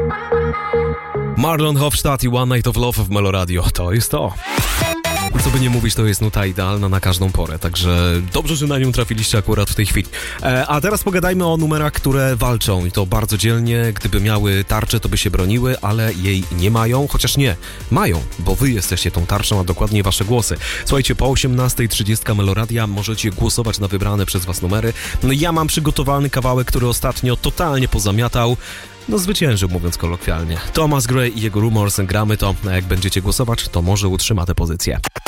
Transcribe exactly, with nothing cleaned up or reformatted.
Marlon Hofstadt i One Night of Love w Meloradio. To jest to. Co by nie mówić, to jest nuta idealna na każdą porę, także dobrze, że na nią trafiliście akurat w tej chwili. E, a teraz pogadajmy o numerach, które walczą i to bardzo dzielnie. Gdyby miały tarczę, to by się broniły, ale jej nie mają, chociaż nie, mają, bo wy jesteście tą tarczą, a dokładnie wasze głosy. Słuchajcie, po osiemnasta trzydzieści Meloradia możecie głosować na wybrane przez was numery. No ja mam przygotowany kawałek, który ostatnio totalnie pozamiatał. No zwyciężył, mówiąc kolokwialnie. Thomas Gray i jego Rumors, gramy to, a jak będziecie głosować, to może utrzyma tę pozycję.